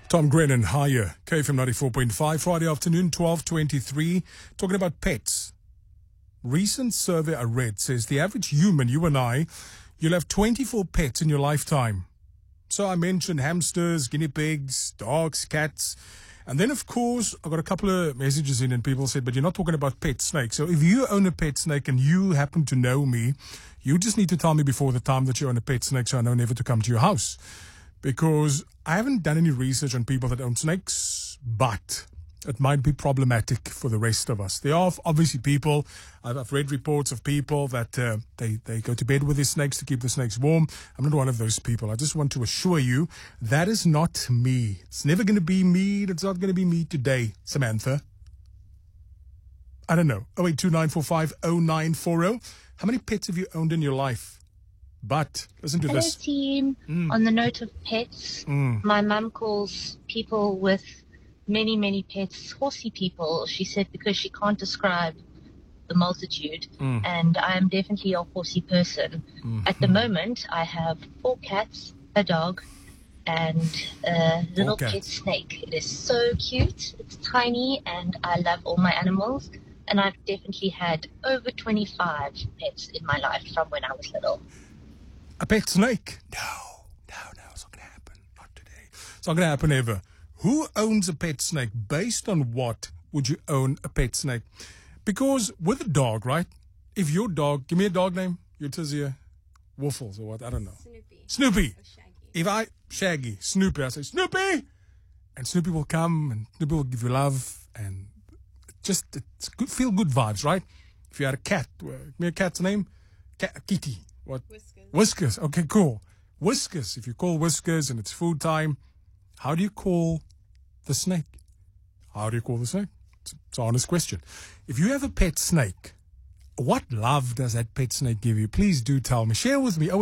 Tom Grennan, higher. KFM 94.5, Friday afternoon, 12:23. Talking about pets. Recent survey I read says the average human, you and I, you'll have 24 pets in your lifetime. So I mentioned hamsters, guinea pigs, dogs, cats. And then, of course, I got a couple of messages in and people said, but you're not talking about pet snakes. So if you own a pet snake and you happen to know me, you just need to tell me before the time that you own a pet snake so I know never to come to your house. Because I haven't done any research on people that own snakes, but it might be problematic for the rest of us. There are obviously people, I've read reports of people that they go to bed with their snakes to keep the snakes warm. I'm not one of those people. I just want to assure you that is not me. It's never going to be me. It's not going to be me today, Samantha. I don't know. 0829450940. How many pets have you owned in your life? But listen to Hello, this. team. On the note of pets, my mum calls people with many, many pets horsey people. She said because she can't describe the multitude, and I am definitely a horsey person. At the moment, I have 4 cats, a dog, and a little pet snake. It is so cute. It's tiny, and I love all my animals. And I've definitely had over 25 pets in my life from when I was little. A pet snake? No, it's not going to happen. Not today. It's not going to happen ever. Who owns a pet snake? Based on what would you own a pet snake? Because with a dog, right? If your dog, give me a dog name, Utizia, Waffles or what, I don't know. Snoopy. Shaggy, Snoopy, I say, Snoopy! And Snoopy will come and Snoopy will give you love and it's good, feel good vibes, right? If you had a cat, give me a cat's name, Kitty. What? Whiskers. Okay, cool. Whiskers. If you call Whiskers and it's food time, how do you call the snake? How do you call the snake? It's an honest question. If you have a pet snake, what love does that pet snake give you? Please do tell me. Share with me.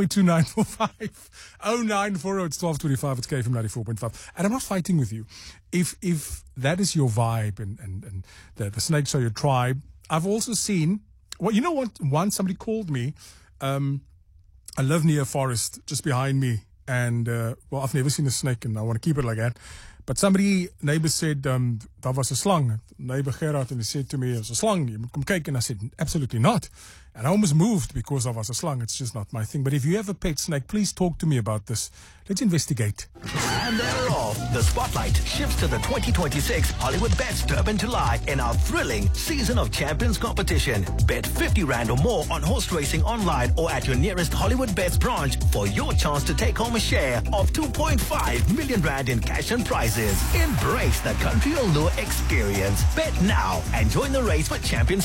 0829450940. It's 12:25. It's KFM 94.5. And I'm not fighting with you. If that is your vibe and the snakes are your tribe, I've also seen, well, you know what? Once somebody called me, I live near a forest just behind me, and I've never seen a snake, and I want to keep it like that. But neighbor said, daar was 'n slang. Neighbor Gerard, and he said to me, there's a slang, you moet come kyk. And I said, absolutely not. And I almost moved because there was a slang. It's just not my thing. But if you have a pet snake, please talk to me about this. Let's investigate. And they're off. The spotlight shifts to the 2026 Hollywood Bets Durban July in our thrilling Season of Champions competition. Bet 50 Rand or more on horse racing online or at your nearest Hollywood Bets branch for your chance to take home a share of 2.5 million Rand in cash and prizes. Embrace the Country Allure experience. Bet now and join the race for Champions